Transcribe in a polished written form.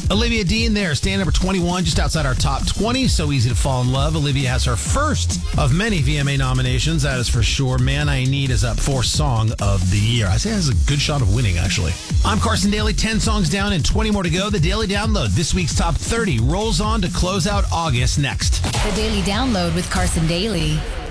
Olivia Dean there, stand number 21, just outside our top 20. So easy to fall in love. Olivia has her first of many VMA nominations, that is for sure. Man I Need is up for Song of the Year. I say it has a good shot of winning, actually. I'm Carson Daly, 10 songs down and 20 more to go. The Daily Download, this week's top 30, rolls on to close out August next. The Daily Download with Carson Daly.